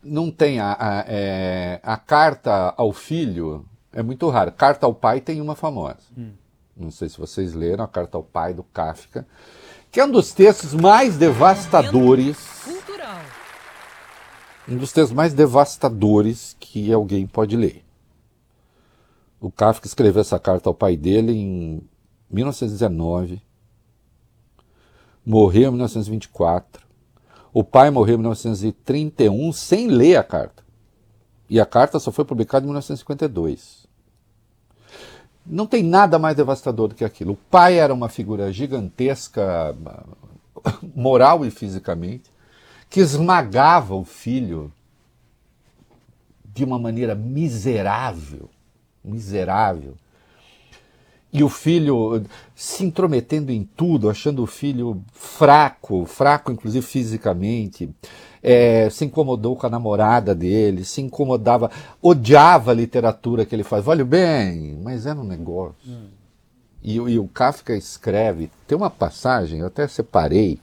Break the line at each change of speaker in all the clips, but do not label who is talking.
não tem a carta ao filho, é muito raro. Carta ao pai tem uma famosa. Não sei se vocês leram a Carta ao Pai do Kafka, que é um dos textos mais devastadores. Um dos textos mais devastadores que alguém pode ler. O Kafka escreveu essa carta ao pai dele em 1919. Morreu em 1924. O pai morreu em 1931 sem ler a carta. E a carta só foi publicada em 1952. Não tem nada mais devastador do que aquilo. O pai era uma figura gigantesca, moral e fisicamente, que esmagava o filho de uma maneira miserável. Miserável. E o filho se intrometendo em tudo, achando o filho fraco inclusive fisicamente, se incomodou com a namorada dele, se incomodava, odiava a literatura que ele faz. Olha bem, mas era um negócio. E o Kafka escreve, tem uma passagem, eu até separei,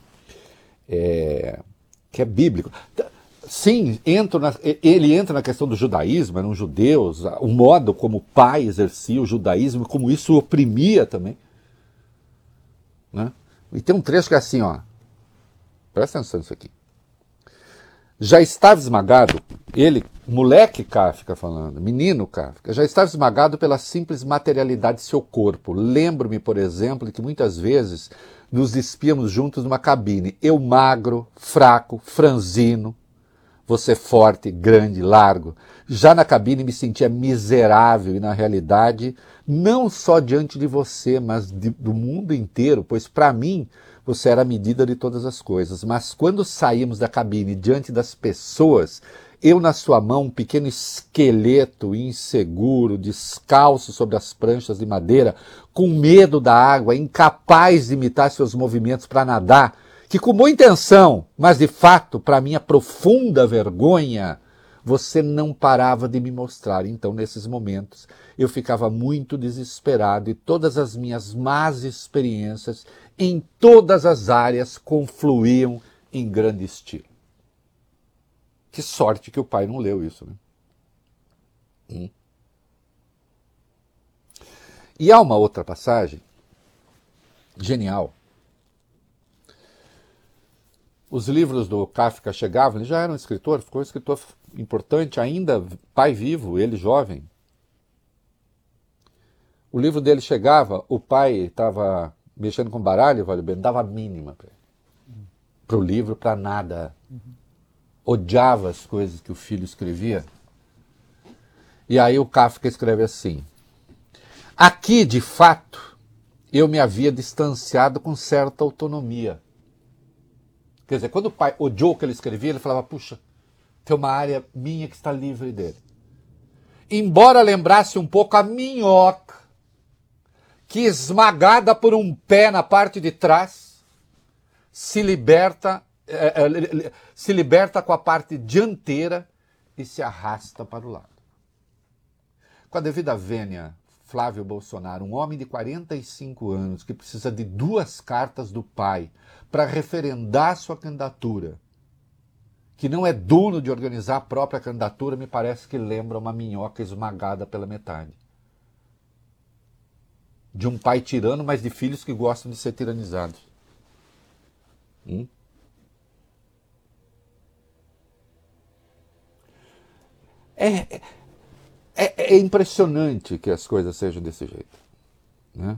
que é bíblico. Sim, ele entra na questão do judaísmo, eram judeus, o modo como o pai exercia o judaísmo, como isso oprimia também. Né? E tem um trecho que é assim, ó. Presta atenção nisso aqui. Já estava esmagado, ele, moleque Kafka falando, menino Kafka, já estava esmagado pela simples materialidade de seu corpo. Lembro-me, por exemplo, de que muitas vezes nos despíamos juntos numa cabine. Eu magro, fraco, franzino, você forte, grande, largo. Já na cabine me sentia miserável e, na realidade, não só diante de você, mas do mundo inteiro, pois para mim você era a medida de todas as coisas. Mas quando saímos da cabine diante das pessoas, eu na sua mão, um pequeno esqueleto inseguro, descalço sobre as pranchas de madeira, com medo da água, incapaz de imitar seus movimentos para nadar, que com boa intenção, mas de fato, para minha profunda vergonha, você não parava de me mostrar. Então, nesses momentos, eu ficava muito desesperado e todas as minhas más experiências em todas as áreas confluíam em grande estilo. Que sorte que o pai não leu isso, né? E há uma outra passagem genial. Os livros do Kafka chegavam, ele já era um escritor, ficou um escritor importante, ainda pai vivo, ele jovem. O livro dele chegava, o pai estava mexendo com baralho, dava a mínima para ele. Para o livro, para nada. Odiava as coisas que o filho escrevia. E aí o Kafka escreve assim: aqui, de fato, eu me havia distanciado com certa autonomia. Quer dizer, quando o pai odiou o que ele escrevia, ele falava, puxa, tem uma área minha que está livre dele. Embora lembrasse um pouco a minhoca, que esmagada por um pé na parte de trás, se liberta com a parte dianteira e se arrasta para o lado. Com a devida vênia, Flávio Bolsonaro, um homem de 45 anos que precisa de 2 cartas do pai para referendar sua candidatura, que não é dono de organizar a própria candidatura, me parece que lembra uma minhoca esmagada pela metade. De um pai tirano, mas de filhos que gostam de ser tiranizados. É impressionante que as coisas sejam desse jeito. Né?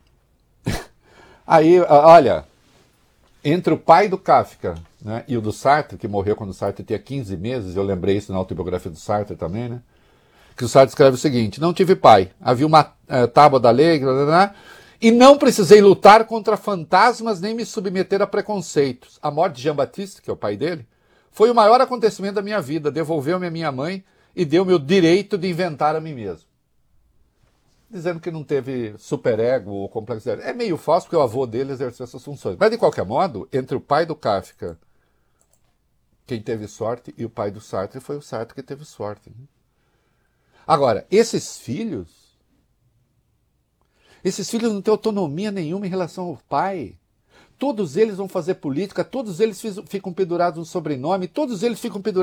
Aí, olha, entre o pai do Kafka, né, e o do Sartre, que morreu quando o Sartre tinha 15 meses, eu lembrei isso na autobiografia do Sartre também, né? Que o Sartre escreve o seguinte: não tive pai, havia uma tábua da lei, e não precisei lutar contra fantasmas nem me submeter a preconceitos. A morte de Jean-Baptiste, que é o pai dele, foi o maior acontecimento da minha vida, devolveu-me a minha mãe e deu-me o direito de inventar a mim mesmo. Dizendo que não teve superego ou complexidade. É meio falso, porque o avô dele exerceu essas funções. Mas, de qualquer modo, entre o pai do Kafka, quem teve sorte, e o pai do Sartre, foi o Sartre que teve sorte. Agora, esses filhos não têm autonomia nenhuma em relação ao pai. Todos eles vão fazer política, todos eles ficam pendurados no sobrenome, todos eles ficam pendurados